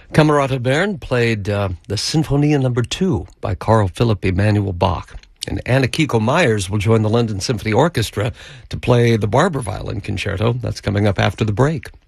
Camerata Bern played the Sinfonia No. 2 by Carl Philipp Emanuel Bach. And Anna Kiko Myers will join the London Symphony Orchestra to play the Barber Violin Concerto. That's coming up after the break.